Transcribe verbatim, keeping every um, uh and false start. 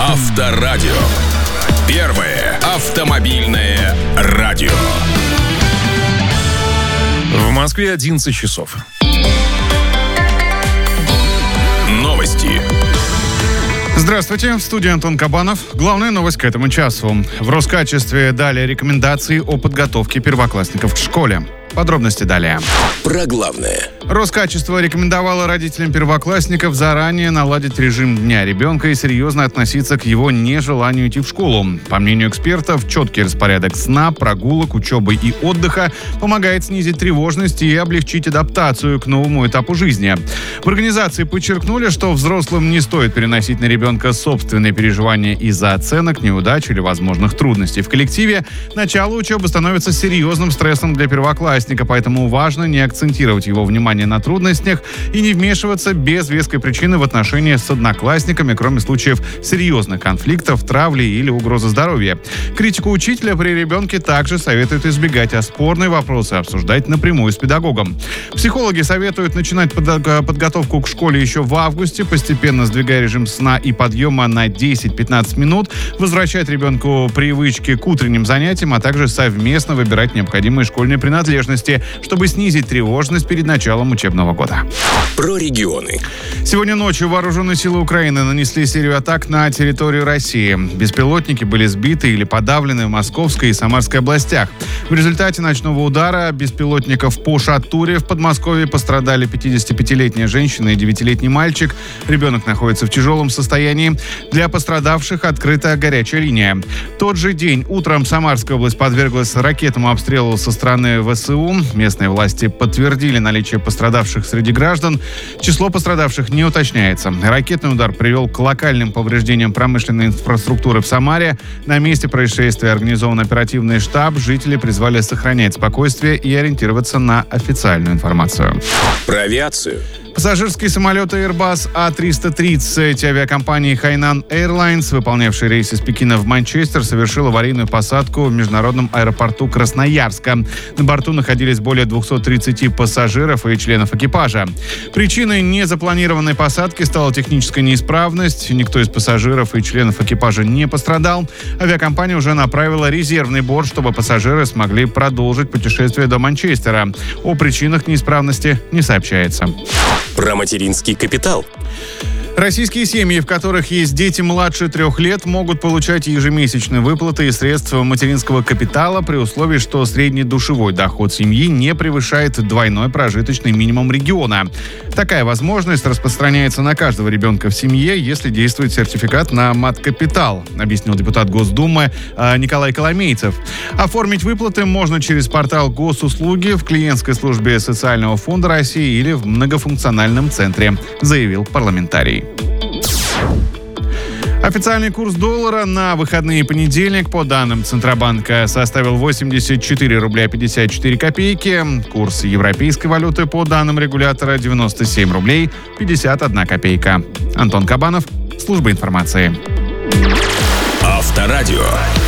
Авторадио. Первое автомобильное радио. В Москве одиннадцать часов. Новости. Здравствуйте, в студии Антон Кабанов. Главная новость к этому часу. В Роскачестве дали рекомендации о подготовке первоклассников к школе. Подробности далее. Про главное. Роскачество рекомендовало родителям первоклассников заранее наладить режим дня ребенка и серьезно относиться к его нежеланию идти в школу. По мнению экспертов, четкий распорядок сна, прогулок, учебы и отдыха помогает снизить тревожность и облегчить адаптацию к новому этапу жизни. В организации подчеркнули, что взрослым не стоит переносить на ребенка собственные переживания из-за оценок, неудач или возможных трудностей в коллективе. Начало учебы становится серьезным стрессом для первоклассника, поэтому важно не акцентировать его внимание на трудностях и не вмешиваться без веской причины в отношения с одноклассниками, кроме случаев серьезных конфликтов, травли или угрозы здоровья. Критику учителя при ребенке также советуют избегать, а спорные вопросы обсуждать напрямую с педагогом. Психологи советуют начинать подготовку к школе еще в августе, постепенно сдвигая режим сна и подъема на десять-пятнадцать минут, возвращать ребенку привычки к утренним занятиям, а также совместно выбирать необходимые школьные принадлежности, чтобы снизить тревожность перед началом учебного года. Про регионы. Сегодня ночью вооруженные силы Украины нанесли серию атак на территорию России. Беспилотники были сбиты или подавлены в Московской и Самарской областях. В результате ночного удара беспилотников по Шатуре в Подмосковье пострадали пятидесятипятилетняя женщина и девятилетний мальчик. Ребенок находится в тяжелом состоянии. Для пострадавших открыта горячая линия. В тот же день утром Самарская область подверглась ракетному обстрелу со стороны ВСУ. Местные власти подтвердили наличие пострадавших среди граждан. Число пострадавших не уточняется. Ракетный удар привел к локальным повреждениям промышленной инфраструктуры в Самаре. На месте происшествия организован оперативный штаб. Жители призвали сохранять спокойствие и ориентироваться на официальную информацию. Про авиацию. Пассажирский самолет Airbus А триста тридцать авиакомпании Hainan Airlines, выполнявший рейс из Пекина в Манчестер, совершил аварийную посадку в международном аэропорту Красноярска. На борту находились более двухсот тридцати пассажиров и членов экипажа. Причиной незапланированной посадки стала техническая неисправность. Никто из пассажиров и членов экипажа не пострадал. Авиакомпания уже направила резервный борт, чтобы пассажиры смогли продолжить путешествие до Манчестера. О причинах неисправности не сообщается. Про материнский капитал. Российские семьи, в которых есть дети младше трех лет, могут получать ежемесячные выплаты из средств материнского капитала при условии, что средний душевой доход семьи не превышает двойной прожиточный минимум региона. Такая возможность распространяется на каждого ребенка в семье, если действует сертификат на мат-капитал, объяснил депутат Госдумы Николай Коломейцев. Оформить выплаты можно через портал Госуслуги в клиентской службе Социального фонда России или в многофункциональном центре, заявил парламентарий. Официальный курс доллара на выходные и понедельник, по данным Центробанка, составил восемьдесят четыре рубля пятьдесят четыре копейки. Курс европейской валюты, по данным регулятора, девяносто семь рублей пятьдесят одна копейка. Антон Кабанов, служба информации. Авторадио.